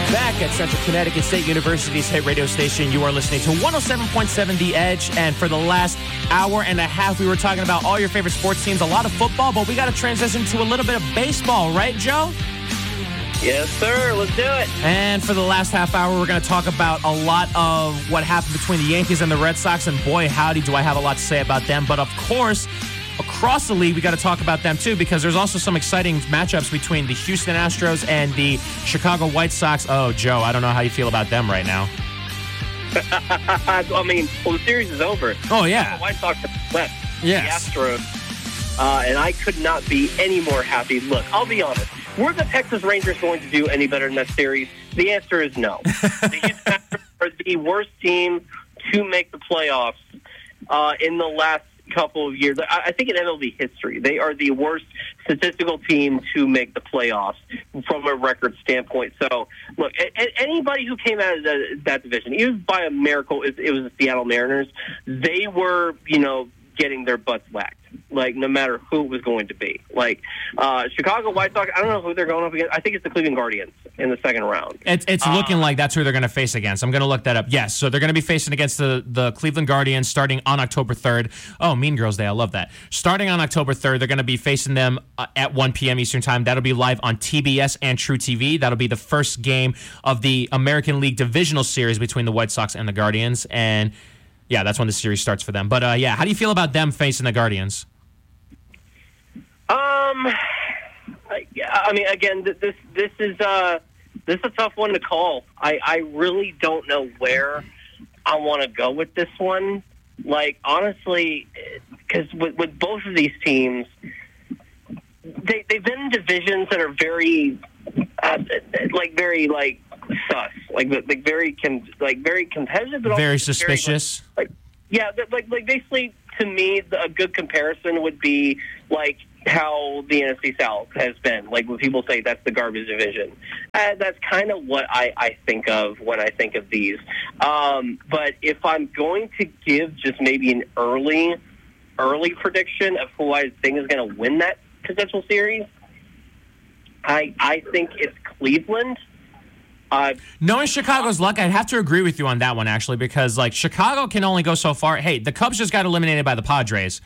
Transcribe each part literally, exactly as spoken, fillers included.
Back at Central Connecticut State University's hit radio station, you are listening to one oh seven point seven The Edge. And for the last hour and a half, we were talking about all your favorite sports teams, a lot of football, but we got to transition to a little bit of baseball, right, Joe? Yes, sir. Let's do it. And for the last half hour, we're going to talk about a lot of what happened between the Yankees and the Red Sox. And boy, howdy, do I have a lot to say about them. But of course, across the league, we got to talk about them too, because there's also some exciting matchups between the Houston Astros and the Chicago White Sox. Oh, Joe, I don't know how you feel about them right now. I mean, well, the series is over. Oh, yeah. The White Sox have left yes. the Astros, uh, and I could not be any more happy. Look, I'll be honest. Were the Texas Rangers going to do any better in that series? The answer is no. The Houston Astros are the worst team to make the playoffs uh, in the last couple of years. I, I think in M L B history, they are the worst statistical team to make the playoffs from a record standpoint. So, look, a, a, anybody who came out of the, that division, even by a miracle, it, it was the Seattle Mariners. They were, you know, getting their butts whacked, like, no matter who it was going to be. Like, uh, Chicago White Sox, I don't know who they're going up against. I think it's the Cleveland Guardians in the second round. It's, it's uh, looking like that's who they're going to face against. I'm going to look that up. Yes, so they're going to be facing against the, the Cleveland Guardians starting on October third. Oh, Mean Girls Day, I love that. Starting on October third, they're going to be facing them uh, at one p.m. Eastern Time. That'll be live on T B S and True T V. That'll be the first game of the American League Divisional Series between the White Sox and the Guardians. And yeah, that's when the series starts for them. But uh, yeah, how do you feel about them facing the Guardians? Um, I, I mean, again, this this is uh, this is a tough one to call. I, I really don't know where I want to go with this one. Like, honestly, because with, with both of these teams, they they've been in divisions that are very, uh, like very like sus, like like very com- like very competitive, but very also suspicious. Very, like, yeah, like like basically to me, a good comparison would be like how the N F C South has been. Like when people say that's the garbage division, uh, that's kind of what I, I think of when I think of these. Um, but if I'm going to give just maybe an early, early prediction of who I think is going to win that potential series, I I think it's Cleveland. Uh, Knowing Chicago's luck, I'd have to agree with you on that one, actually, because like Chicago can only go so far. Hey, the Cubs just got eliminated by the Padres.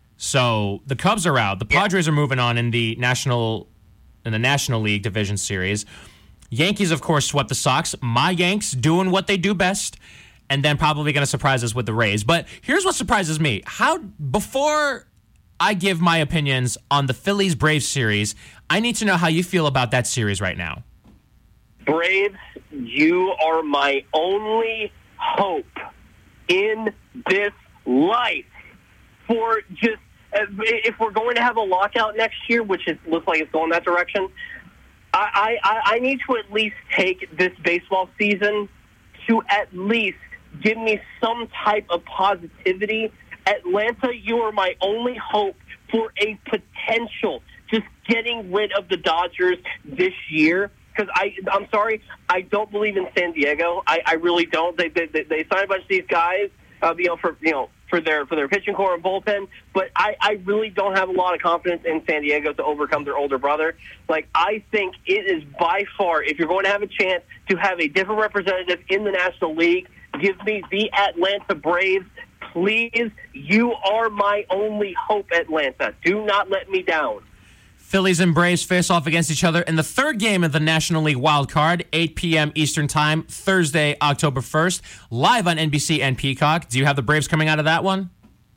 So the Cubs are out. The Padres yeah. are moving on in the National in the National League Division Series. Yankees, of course, swept the Sox. My Yanks doing what they do best, and then probably going to surprise us with the Rays. But here's what surprises me. How before I give my opinions on the Phillies-Braves series, I need to know how you feel about that series right now. Braves, you are my only hope in this life for just if we're going to have a lockout next year, which is, looks like it's going that direction, I, I, I need to at least take this baseball season to at least give me some type of positivity. Atlanta, you are my only hope for a potential just getting rid of the Dodgers this year. Because I, I'm sorry, I don't believe in San Diego. I, I really don't. They, they they signed a bunch of these guys, uh, you know, for you know for their for their pitching core and bullpen. But I, I really don't have a lot of confidence in San Diego to overcome their older brother. Like I think it is by far, if you're going to have a chance to have a different representative in the National League, give me the Atlanta Braves. Please, you are my only hope, Atlanta. Do not let me down. Phillies and Braves face off against each other in the third game of the National League Wild Card, eight p.m. Eastern Time, Thursday, October first, live on N B C and Peacock. Do you have the Braves coming out of that one?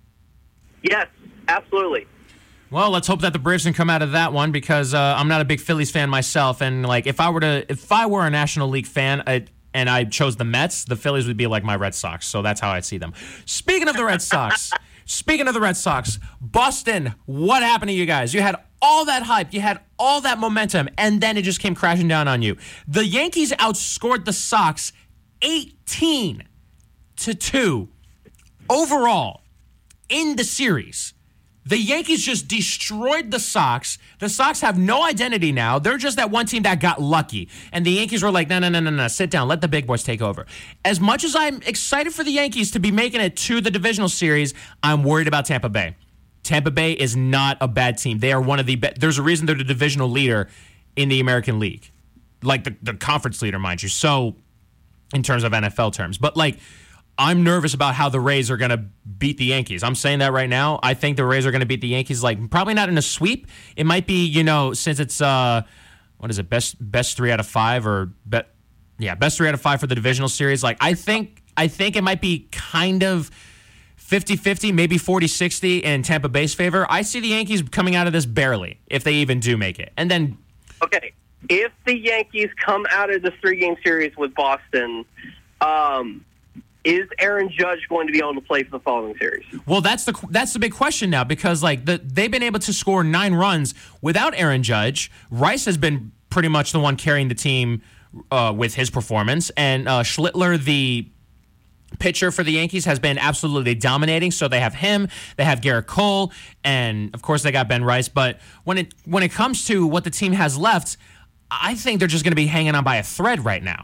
Yes, absolutely. Well, let's hope that the Braves can come out of that one because uh, I'm not a big Phillies fan myself, and like if I were to, if I were a National League fan, I'd, and I chose the Mets, the Phillies would be like my Red Sox. So that's how I see them. Speaking of the Red Sox, speaking of the Red Sox, Boston, what happened to you guys? You had all that hype, you had all that momentum, and then it just came crashing down on you. The Yankees outscored the Sox eighteen to two overall in the series. The Yankees just destroyed the Sox. The Sox have no identity now. They're just that one team that got lucky. And the Yankees were like, no, no, no, no, no, sit down. Let the big boys take over. As much as I'm excited for the Yankees to be making it to the divisional series, I'm worried about Tampa Bay. Tampa Bay is not a bad team. They are one of the best. There's a reason they're the divisional leader in the American League. like the, the conference leader, mind you. So in terms of N F L terms, but like I'm nervous about how the Rays are going to beat the Yankees. I'm saying that right now. I think the Rays are going to beat the Yankees, like probably not in a sweep. It might be, you know, since it's uh, what is it, best best three out of five or bet, yeah, best three out of five for the divisional series. Like I think I think it might be kind of fifty-fifty, maybe forty-sixty in Tampa Bay's favor. I see the Yankees coming out of this barely, if they even do make it. And then, okay, if the Yankees come out of this three-game series with Boston, um. is Aaron Judge going to be able to play for the following series? Well, that's the that's the big question now because like the, they've been able to score nine runs without Aaron Judge. Rice has been pretty much the one carrying the team uh, with his performance, and uh, Schlittler, the pitcher for the Yankees, has been absolutely dominating. So they have him, they have Garrett Cole, and of course they got Ben Rice. But when it when it comes to what the team has left, I think they're just going to be hanging on by a thread right now.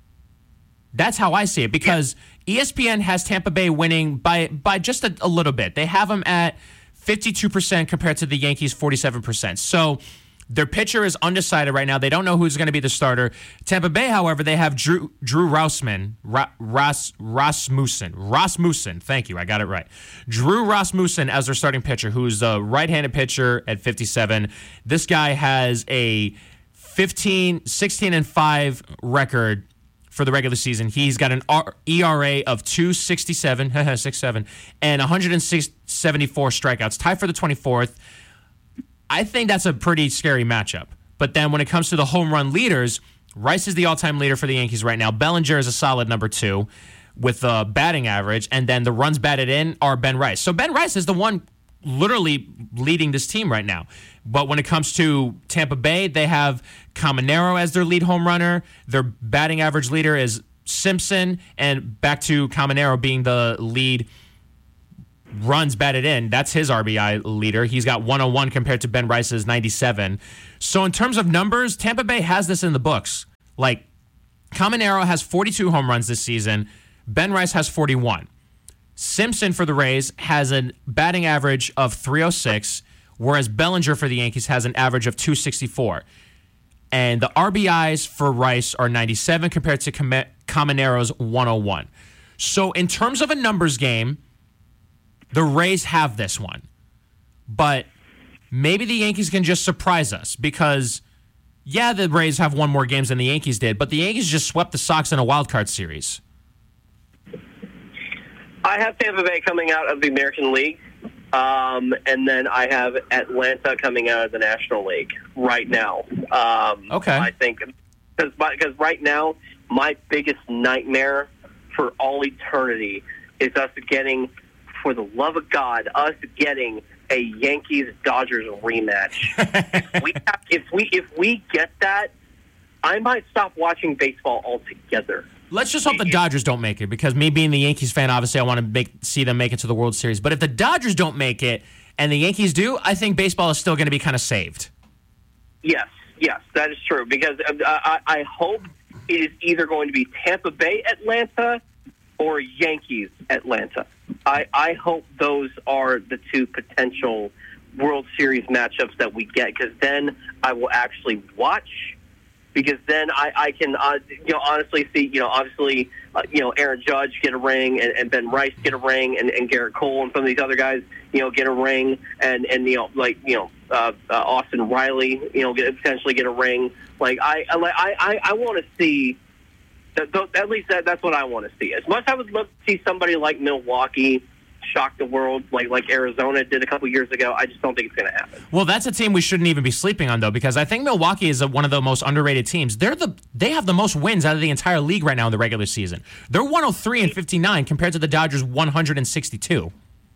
That's how I see it because E S P N has Tampa Bay winning by by just a, a little bit. They have them at fifty-two percent compared to the Yankees' forty-seven percent. So their pitcher is undecided right now. They don't know who's going to be the starter. Tampa Bay, however, they have Drew Drew Rousman, Ra, Ras, Rasmussen. Rasmussen, thank you, I got it right. Drew Rasmussen as their starting pitcher, who's a right-handed pitcher at fifty-seven. This guy has a fifteen, sixteen and five record for the regular season. He's got an E R A of two sixty-seven, sixty-seven, and one hundred seventy-four strikeouts, tied for the twenty-fourth. I think that's a pretty scary matchup. But then when it comes to the home run leaders, Rice is the all-time leader for the Yankees right now. Bellinger is a solid number two with a batting average, and then the runs batted in are Ben Rice. So Ben Rice is the one literally leading this team right now. But when it comes to Tampa Bay, they have Caminero as their lead home runner. Their batting average leader is Simpson, and back to Caminero being the lead runs batted in. That's his R B I leader. He's got one oh one compared to Ben Rice's ninety-seven. So in terms of numbers, Tampa Bay has this in the books. Like, Caminero has forty-two home runs this season. Ben Rice has forty-one. Simpson for the Rays has a batting average of three oh six, whereas Bellinger for the Yankees has an average of two sixty-four. And the R B Is for Rice are ninety-seven compared to Cam- Caminero's one oh one. So in terms of a numbers game, the Rays have this one. But maybe the Yankees can just surprise us because, yeah, the Rays have won more games than the Yankees did, but the Yankees just swept the Sox in a wild card series. I have Tampa Bay coming out of the American League, um, and then I have Atlanta coming out of the National League right now. Um, okay. I think because because right now my biggest nightmare for all eternity is us getting, for the love of God, us getting a Yankees-Dodgers rematch. if, we have, if we if we get that, I might stop watching baseball altogether. Let's just hope the Dodgers don't make it, because me being the Yankees fan, obviously I want to make see them make it to the World Series. But if the Dodgers don't make it and the Yankees do, I think baseball is still going to be kind of saved. Yes, yes, that is true. Because I, I hope it is either going to be Tampa Bay, Atlanta, or Yankees, Atlanta. I, I hope those are the two potential World Series matchups that we get, because then I will actually watch. Because then I, I can, uh, you know, honestly see, you know, obviously, uh, you know, Aaron Judge get a ring, and, and Ben Rice get a ring, and, and Garrett Cole and some of these other guys, you know, get a ring, and, and you know, like, you know, uh, uh, Austin Riley, you know, get, potentially get a ring. Like, I, I, I, I want to see, that, at least that, that's what I want to see. As much as I would love to see somebody like Milwaukee shock the world like like Arizona did a couple years ago, I just don't think it's going to happen. Well, that's a team we shouldn't even be sleeping on, though, because I think Milwaukee is a, one of the most underrated teams. They're the they have the most wins out of the entire league right now in the regular season. They're one oh three and fifty-nine compared to the Dodgers one hundred sixty-two.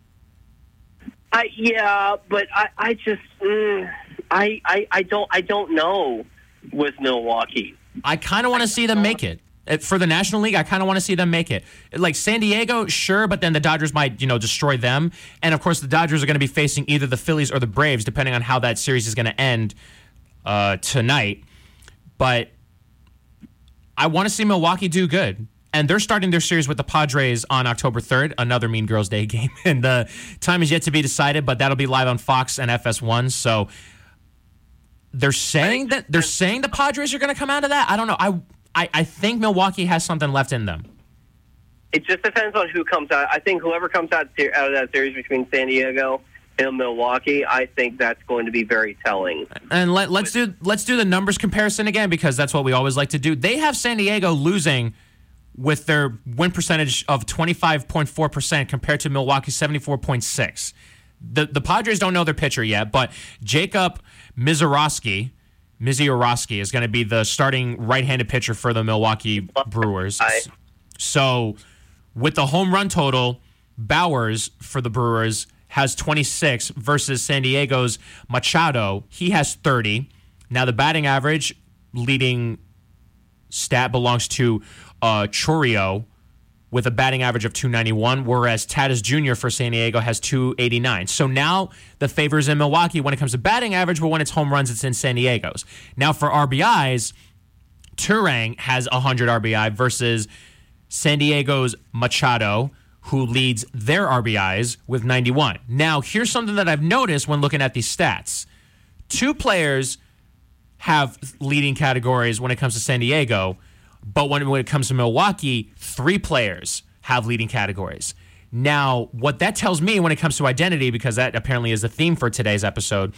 I yeah, but I I just mm, I, I I don't I don't know with Milwaukee. I kind of want to see them make it. For the National League, I kind of want to see them make it. Like San Diego, sure, but then the Dodgers might, you know, destroy them. And, of course, the Dodgers are going to be facing either the Phillies or the Braves, depending on how that series is going to end uh, tonight. But I want to see Milwaukee do good. And they're starting their series with the Padres on October third, another Mean Girls Day game. And the time is yet to be decided, but that'll be live on Fox and F S one. So they're saying that they're saying the Padres are going to come out of that. I don't know. I, I I think Milwaukee has something left in them. It just depends on who comes out. I think whoever comes out out of that series between San Diego and Milwaukee, I think that's going to be very telling. And let, let's do let's do the numbers comparison again, because that's what we always like to do. They have San Diego losing with their win percentage of twenty-five point four percent compared to Milwaukee's seventy-four point six. The the Padres don't know their pitcher yet, but Jacob Misiorowski, Misiorowski is going to be the starting right-handed pitcher for the Milwaukee Brewers. Hi. So with the home run total, Bowers for the Brewers has twenty-six versus San Diego's Machado. He has thirty. Now the batting average leading stat belongs to uh, Chourio with a batting average of two ninety-one, whereas Tatis Junior for San Diego has two eighty-nine. So now the favor is in Milwaukee when it comes to batting average, but when it's home runs, it's in San Diego's. Now for R B Is, Turang has one hundred R B I versus San Diego's Machado, who leads their R B Is with ninety-one. Now, here's something that I've noticed when looking at these stats. Two players have leading categories when it comes to San Diego, but when, when it comes to Milwaukee, three players have leading categories. Now, what that tells me when it comes to identity, because that apparently is the theme for today's episode,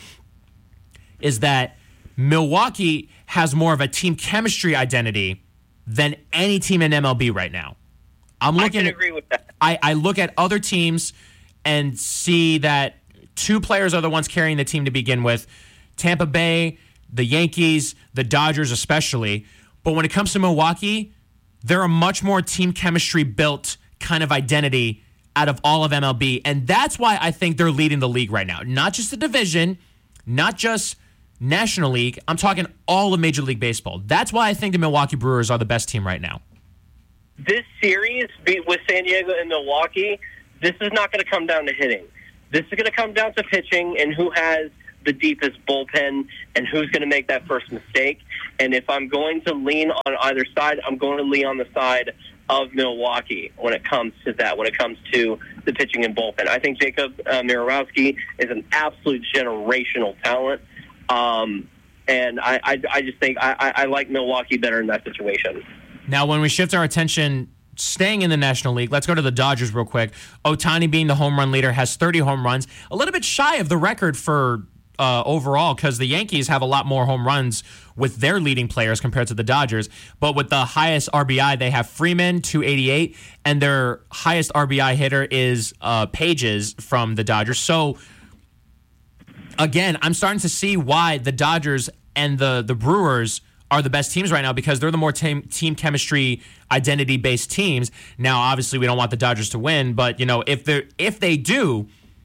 is that Milwaukee has more of a team chemistry identity than any team in M L B right now. I'm looking I can at, agree with that. I, I look at other teams and see that two players are the ones carrying the team to begin with. Tampa Bay, the Yankees, the Dodgers especially. But when it comes to Milwaukee, they're a much more team chemistry built kind of identity out of all of M L B. And that's why I think they're leading the league right now. Not just the division, not just National League. I'm talking all of Major League Baseball. That's why I think the Milwaukee Brewers are the best team right now. This series with San Diego and Milwaukee, this is not going to come down to hitting. This is going to come down to pitching and who has the deepest bullpen and who's going to make that first mistake. And if I'm going to lean on either side, I'm going to lean on the side of Milwaukee when it comes to that, when it comes to the pitching and bullpen. I think Jacob uh, Misiorowski is an absolute generational talent. Um, and I, I, I just think I, I, I like Milwaukee better in that situation. Now, when we shift our attention, staying in the National League, let's go to the Dodgers real quick. Ohtani, being the home run leader, has thirty home runs, a little bit shy of the record for uh, overall, because the Yankees have a lot more home runs with their leading players compared to the Dodgers. But with the highest R B I, they have Freeman, two eighty-eight, and their highest R B I hitter is uh, Pages from the Dodgers. So, again, I'm starting to see why the Dodgers and the, the Brewers are the best teams right now, because they're the more team, team chemistry, identity-based teams. Now, obviously, we don't want the Dodgers to win, but you know, if they if they do,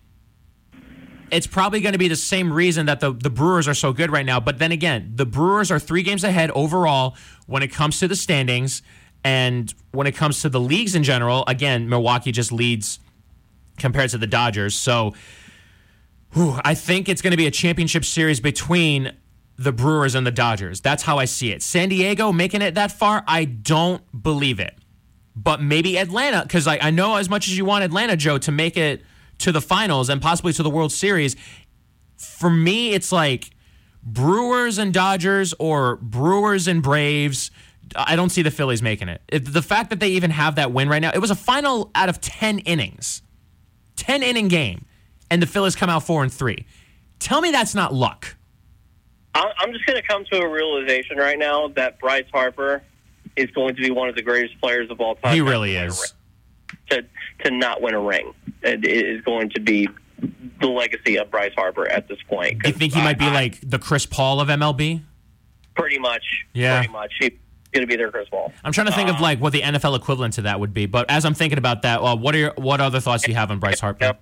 it's probably going to be the same reason that the, the Brewers are so good right now. But then again, the Brewers are three games ahead overall when it comes to the standings, and when it comes to the leagues in general, again, Milwaukee just leads compared to the Dodgers. So, whew, I think it's going to be a championship series between the Brewers and the Dodgers. That's how I see it. San Diego making it that far, I don't believe it. But maybe Atlanta, because I, I know as much as you want Atlanta, Joe, to make it to the finals and possibly to the World Series, for me, it's like Brewers and Dodgers or Brewers and Braves. I don't see the Phillies making it. If the fact that they even have that win right now, it was a final out of ten innings. ten-inning game, and the Phillies come out four and three. Tell me that's not luck. I'm just going to come to a realization right now that Bryce Harper is going to be one of the greatest players of all time. He really is. To to not win a ring, it is going to be the legacy of Bryce Harper at this point. Do you think he I, might be I, like the Chris Paul of M L B? Pretty much. Yeah. Pretty much. He's going to be their Chris Paul. I'm trying to think uh, of like what the N F L equivalent to that would be. But as I'm thinking about that, well, what are your, what other thoughts do you have on Bryce Harper? Yep.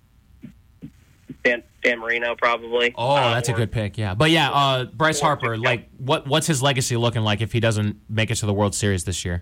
Dan, Dan Marino, probably. Oh, uh, that's or, a good pick, yeah. But yeah, uh, Bryce Harper, like, what what's his legacy looking like if he doesn't make it to the World Series this year?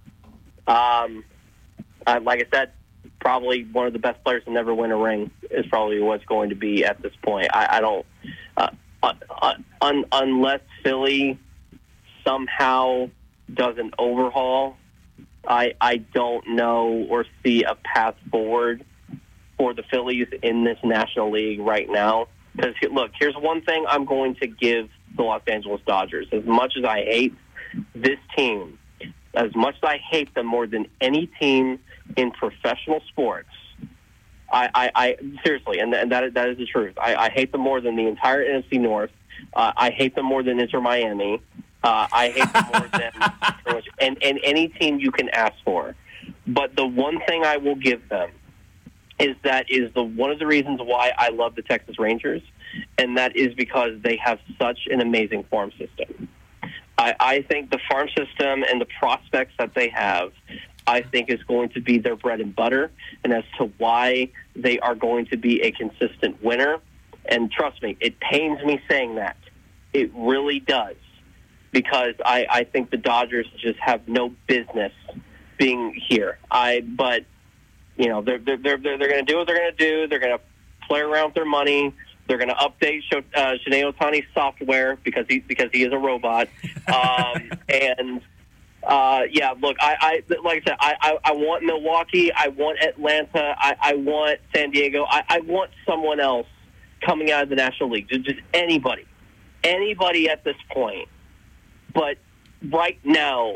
Um, uh, like I said, probably one of the best players to never win a ring is probably what's going to be at this point. I, I don't, uh, uh, un, unless Philly somehow does an overhaul, I I don't know or see a path forward for the Phillies in this National League right now. Because, look, here's one thing I'm going to give the Los Angeles Dodgers. As much as I hate this team, as much as I hate them more than any team in professional sports, I, I, I seriously, and, and that that is the truth. I, I hate them more than the entire N F C North. Uh, I hate them more than Inter Miami. Uh, I hate them more than pretty much, and, and any team you can ask for. But the one thing I will give them is that is the one of the reasons why I love the Texas Rangers, and that is because they have such an amazing farm system. I, I think the farm system and the prospects that they have, I think is going to be their bread and butter, and as to why they are going to be a consistent winner. And trust me, it pains me saying that. It really does, because I, I think the Dodgers just have no business being here. I but you know they're they're they're, they're going to do what they're going to do. They're going to play around with their money. They're going to update Sho, uh, Shohei Ohtani's software because he because he is a robot. Um, and uh, yeah, look, I, I like I said, I, I, I want Milwaukee. I want Atlanta. I, I want San Diego. I, I want someone else coming out of the National League. Just, just anybody, anybody at this point. But right now,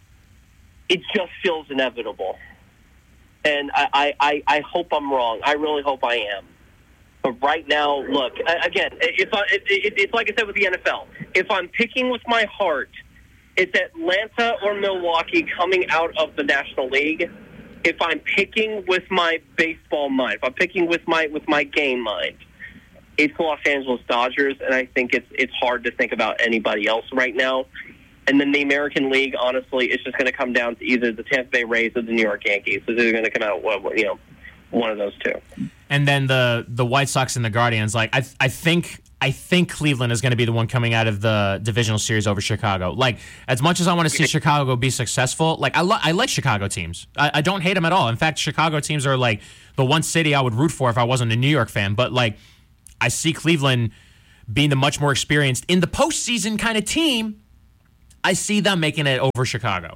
it just feels inevitable. And I, I, I hope I'm wrong. I really hope I am. But right now, look, again, if I, it, it, it's like I said with the N F L. If I'm picking with my heart, it's Atlanta or Milwaukee coming out of the National League. If I'm picking with my baseball mind, if I'm picking with my with my game mind, it's Los Angeles Dodgers, and I think it's it's hard to think about anybody else right now. And then the American League, honestly, it's just going to come down to either the Tampa Bay Rays or the New York Yankees. So they're going to come out, you know, one of those two. And then the the White Sox and the Guardians. Like I I think I think Cleveland is going to be the one coming out of the divisional series over Chicago. Like as much as I want to see Chicago be successful, like I lo- I like Chicago teams. I, I don't hate them at all. In fact, Chicago teams are like the one city I would root for if I wasn't a New York fan. But like I see Cleveland being the much more experienced in the postseason kind of team. I see them making it over Chicago.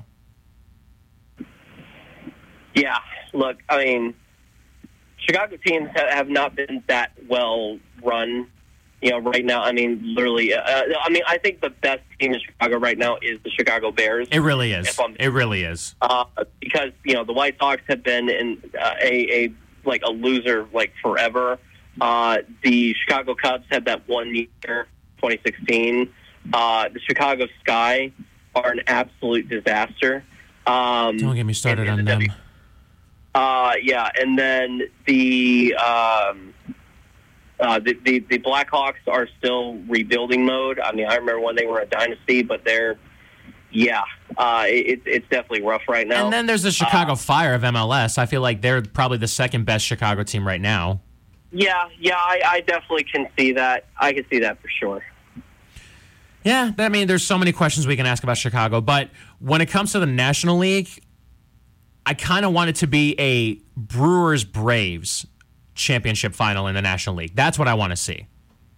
Yeah, look, I mean, Chicago teams have not been that well run, you know, right now. I mean, literally, uh, I mean, I think the best team in Chicago right now is the Chicago Bears. It really is. It really is. Uh, because, you know, the White Sox have been in uh, a, a, like, a loser, like, forever. Uh, the Chicago Cubs had that one year, twenty sixteen. Uh, the Chicago Sky are an absolute disaster. Um, Don't get me started on them. Uh, yeah, and then the, um, uh, the the the Blackhawks are still rebuilding mode. I mean, I remember when they were a dynasty, but they're yeah, uh, it, it's definitely rough right now. And then there's the Chicago uh, Fire of M L S. I feel like they're probably the second best Chicago team right now. Yeah, yeah, I, I definitely can see that. I can see that for sure. Yeah, I mean, there's so many questions we can ask about Chicago, but when it comes to the National League, I kind of want it to be a Brewers-Braves championship final in the National League. That's what I want to see.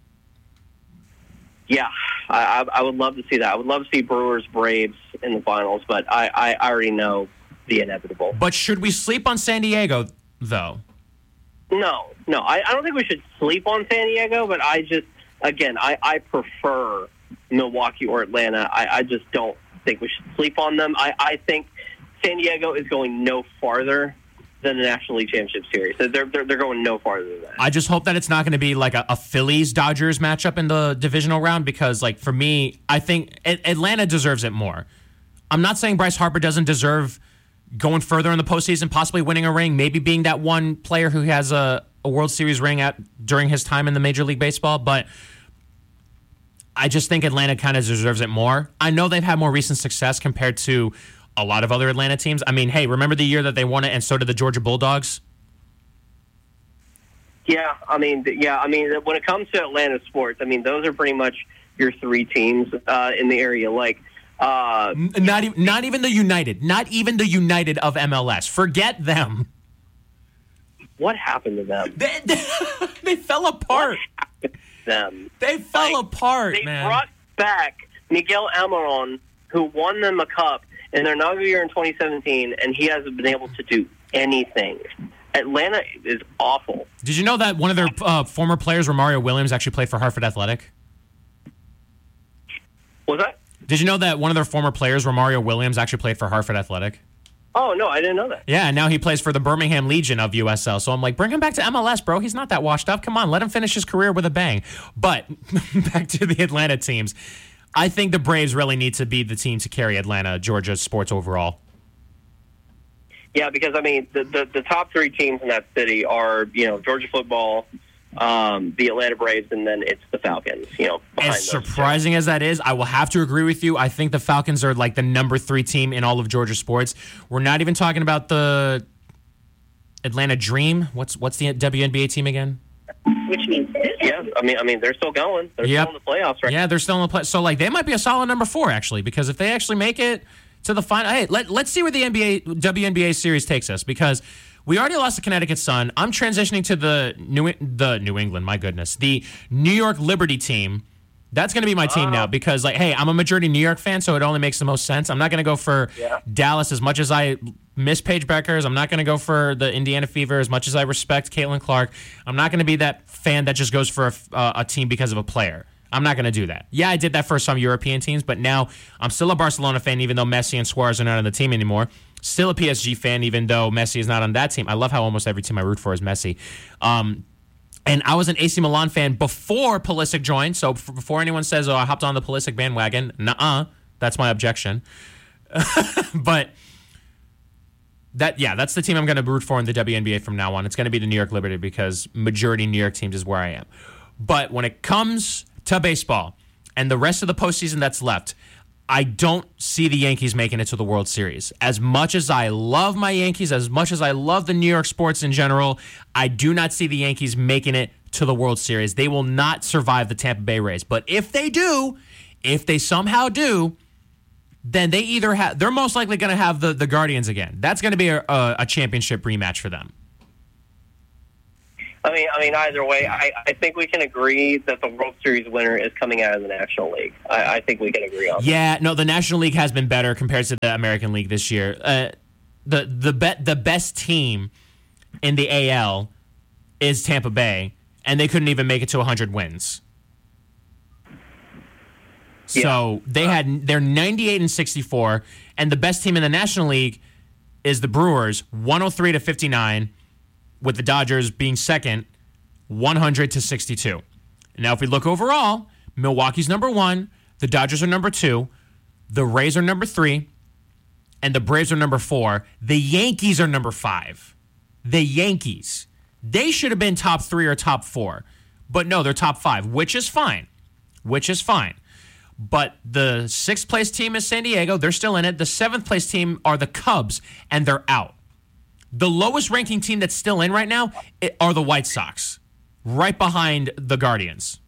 Yeah, I, I would love to see that. I would love to see Brewers-Braves in the finals, but I, I already know the inevitable. But should we sleep on San Diego, though? No, no. I, I don't think we should sleep on San Diego, but I just, again, I, I prefer Milwaukee or Atlanta. I, I just don't think we should sleep on them. I, I think San Diego is going no farther than the National League Championship Series. They're, they're, they're going no farther than that. I just hope that it's not going to be like a, a Phillies-Dodgers matchup in the divisional round because, like, for me, I think Atlanta deserves it more. I'm not saying Bryce Harper doesn't deserve going further in the postseason, possibly winning a ring, maybe being that one player who has a, a World Series ring at during his time in the Major League Baseball, but I just think Atlanta kind of deserves it more. I know they've had more recent success compared to a lot of other Atlanta teams. I mean, hey, remember the year that they won it, and so did the Georgia Bulldogs? Yeah, I mean, yeah, I mean, when it comes to Atlanta sports, I mean, those are pretty much your three teams uh, in the area. Like, uh, not even, not even the United, not even the United of M L S. Forget them. What happened to them? They, they, they fell apart. What happened to them? They fell like, apart, they man. They brought back Miguel Almiron, who won them a cup in their inaugural year in twenty seventeen, and he hasn't been able to do anything. Atlanta is awful. Did you know that one of their uh, former players, Romario Williams, actually played for Hartford Athletic? Was that? Did you know that one of their former players, Romario Williams, actually played for Hartford Athletic? Oh, no, I didn't know that. Yeah, and now he plays for the Birmingham Legion of U S L. So I'm like, bring him back to M L S, bro. He's not that washed up. Come on, let him finish his career with a bang. But back to the Atlanta teams. I think the Braves really need to be the team to carry Atlanta, Georgia sports overall. Yeah, because, I mean, the, the, the top three teams in that city are, you know, Georgia football, um, the Atlanta Braves, and then it's the Falcons, you know. As surprising as that is, I will have to agree with you. I think the Falcons are like the number three team in all of Georgia sports. We're not even talking about the Atlanta Dream. What's what's the W N B A team again? Which means, yeah, I mean, I mean, they're still going. They're yep. still in the playoffs, right? Yeah, they're still in the play. So, like, they might be a solid number four, actually, because if they actually make it to the final, hey, let, let's see where the N B A W N B A series takes us, because we already lost the Connecticut Sun. I'm transitioning to the New the New England, my goodness, the New York Liberty team. That's going to be my team now because, like, hey, I'm a majority New York fan, so it only makes the most sense. I'm not going to go for yeah. Dallas as much as I miss Paige Beckers. I'm not going to go for the Indiana Fever as much as I respect Caitlin Clark. I'm not going to be that fan that just goes for a, uh, a team because of a player. I'm not going to do that. Yeah, I did that for some European teams, but now I'm still a Barcelona fan, even though Messi and Suarez are not on the team anymore. Still a P S G fan, even though Messi is not on that team. I love how almost every team I root for is Messi. Um, and I was an A C Milan fan before Pulisic joined, so f- before anyone says, oh, I hopped on the Pulisic bandwagon, nuh-uh, that's my objection. But that, yeah, that's the team I'm going to root for in the W N B A from now on. It's going to be the New York Liberty because majority New York teams is where I am. But when it comes to baseball and the rest of the postseason that's left, I don't see the Yankees making it to the World Series. As much as I love my Yankees, as much as I love the New York sports in general, I do not see the Yankees making it to the World Series. They will not survive the Tampa Bay Rays. But if they do, if they somehow do, then they either have, they're most likely going to have the, the Guardians again. That's going to be a, a, a championship rematch for them. I mean, I mean, either way, I, I think we can agree that the World Series winner is coming out of the National League. I, I think we can agree on that. Yeah, no, the National League has been better compared to the American League this year. Uh, the the be- the best team in the A L is Tampa Bay, and they couldn't even make it to one hundred wins. Yeah. So they had they're ninety-eight and sixty-four, and the best team in the National League is the Brewers, one oh three to fifty-nine. With the Dodgers being second, one hundred to sixty-two. Now, if we look overall, Milwaukee's number one, the Dodgers are number two, the Rays are number three, and the Braves are number four. The Yankees are number five. The Yankees. They should have been top three or top four. But no, they're top five, which is fine. Which is fine. But the sixth place team is San Diego. They're still in it. The seventh place team are the Cubs, and they're out. The lowest ranking team that's still in right now are the White Sox, right behind the Guardians.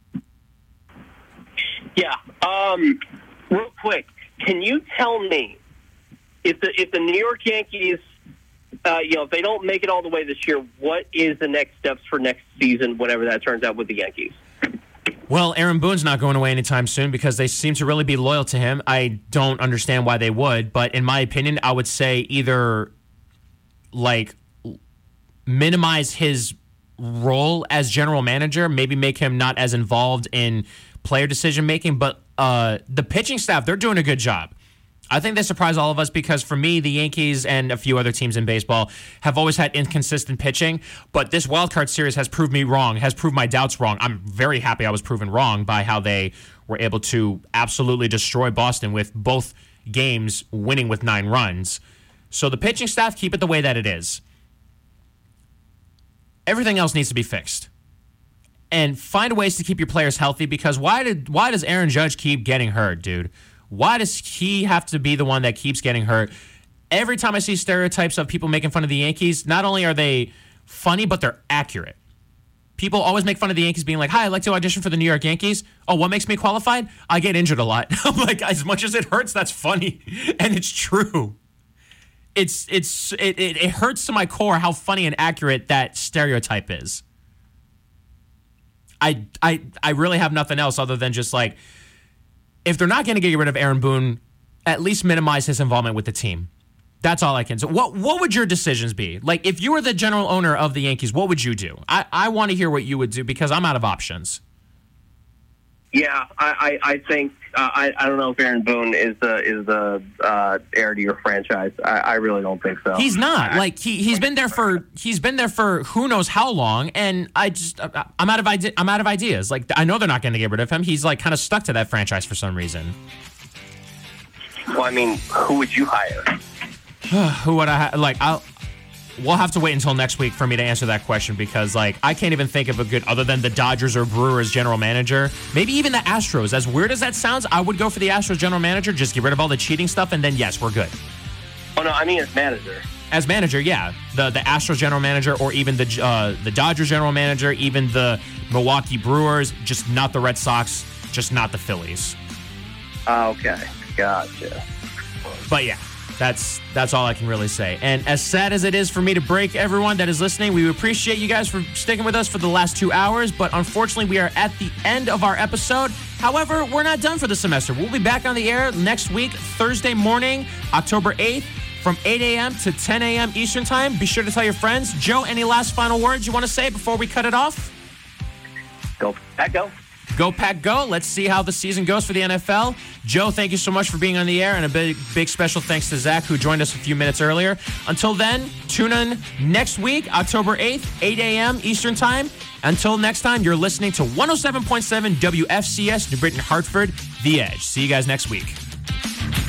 Yeah. Um, real quick, can you tell me if the if the New York Yankees, uh, you know, if they don't make it all the way this year, what is the next steps for next season, whatever that turns out with the Yankees? Well, Aaron Boone's not going away anytime soon because they seem to really be loyal to him. I don't understand why they would, but in my opinion, I would say either like minimize his role as general manager, maybe make him not as involved in player decision making, but uh, the pitching staff, they're doing a good job. I think they surprise all of us because for me, the Yankees and a few other teams in baseball have always had inconsistent pitching, but this wildcard series has proved me wrong, has proved my doubts wrong. I'm very happy I was proven wrong by how they were able to absolutely destroy Boston with both games winning with nine runs. So the pitching staff, keep it the way that it is. Everything else needs to be fixed. And find ways to keep your players healthy because why did why does Aaron Judge keep getting hurt, dude? Why does he have to be the one that keeps getting hurt? Every time I see stereotypes of people making fun of the Yankees, not only are they funny, but they're accurate. People always make fun of the Yankees being like, hi, I'd like to audition for the New York Yankees. Oh, what makes me qualified? I get injured a lot. I'm like, as much as it hurts, that's funny. And it's true. It's it's it, it, it hurts to my core how funny and accurate that stereotype is. I I I really have nothing else other than just like, if they're not going to get rid of Aaron Boone, at least minimize his involvement with the team. That's all I can. So what what would your decisions be? Like, if you were the general owner of the Yankees, what would you do? I, I want to hear what you would do because I'm out of options. Yeah, I, I, I think uh, I I don't know if Aaron Boone is the is the uh, heir to your franchise. I, I really don't think so. He's not. I, like he he's been there for he's been there for who knows how long, and I just I'm out of ide- I'm out of ideas. Like I know they're not going to get rid of him. He's like kind of stuck to that franchise for some reason. Well, I mean, who would you hire? Who would I ha- like? I'll. We'll have to wait until next week for me to answer that question because, like, I can't even think of a good other than the Dodgers or Brewers general manager. Maybe even the Astros. As weird as that sounds, I would go for the Astros general manager. Just get rid of all the cheating stuff, and then yes, we're good. Oh no, I mean as manager. As manager, yeah, the the Astros general manager, or even the uh, the Dodgers general manager, even the Milwaukee Brewers. Just not the Red Sox. Just not the Phillies. Uh, okay, gotcha. But yeah. That's that's all I can really say. And as sad as it is for me to break everyone that is listening, we appreciate you guys for sticking with us for the last two hours. But unfortunately, we are at the end of our episode. However, we're not done for the semester. We'll be back on the air next week, Thursday morning, October eighth, from eight a.m. to ten a.m. Eastern Time. Be sure to tell your friends. Joe, any last final words you want to say before we cut it off? Go, Pack, go. Go Pack Go. Let's see how the season goes for the N F L. Joe, thank you so much for being on the air, and a big, big special thanks to Zach, who joined us a few minutes earlier. Until then, tune in next week, October eighth, eight a.m. Eastern Time. Until next time, you're listening to one oh seven point seven W F C S, New Britain, Hartford, The Edge. See you guys next week.